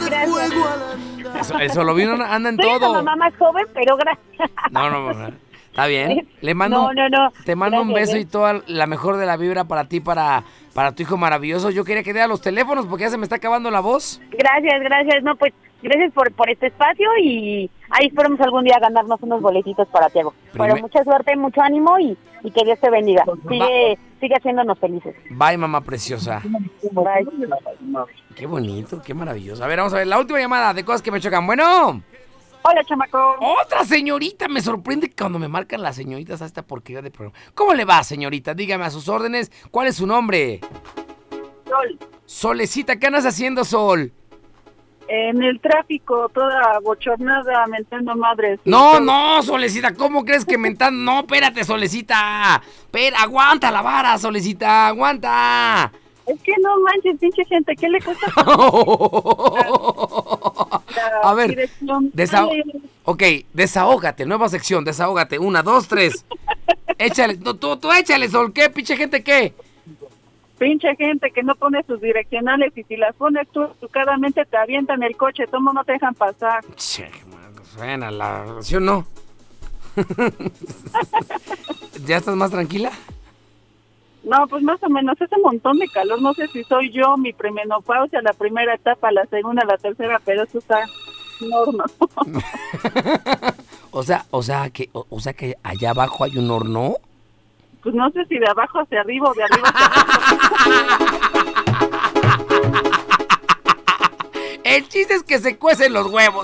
Gracias. Eso lo vino, anda en Soy todo. una mamá más joven, pero gracias. No. Está bien. Le mando, No. te mando un Gracias, beso y toda la mejor de la vibra para ti, para tu hijo maravilloso. Yo quería que diera los teléfonos porque ya se me está acabando la voz. Gracias. No, pues, gracias por este espacio y ahí esperamos algún día ganarnos unos boletitos para Tiago. Pero mucha suerte, mucho ánimo y que Dios te bendiga. Sigue haciéndonos felices. Bye, mamá preciosa. Bye. Qué bonito, qué maravilloso. A ver, vamos a ver la última llamada de cosas que me chocan. Bueno. Hola, chamaco. Otra señorita, me sorprende cuando me marcan las señoritas a esta porquería de programa. ¿Cómo le va, señorita? Dígame a sus órdenes. ¿Cuál es su nombre? Sol. Solecita, ¿qué andas haciendo, Sol? En el tráfico, toda bochornada, mentando madres. No, Solecita, ¿cómo crees que mentando? No, espérate, Solecita. Aguanta la vara, Solecita, aguanta. Es que no manches, pinche gente, ¿qué le cuesta? A ver, desahógate, nueva sección, desahógate. 1, 2, 3. Échale, tú échale, Sol, ¿qué? Pinche gente, ¿qué? Pinche gente que no pone sus direccionales y si las pones tú educadamente te avientan el coche, ¿cómo no te dejan pasar? Che, suena la... ¿Sí o no? ¿Ya estás más tranquila? No, pues más o menos, ese montón de calor, no sé si soy yo, mi premenopausia, la primera etapa, la segunda, la tercera, pero eso está horno. O sea que allá abajo hay un horno. Pues no sé si de abajo hacia arriba o de arriba hacia abajo. El chiste es que se cuecen los huevos.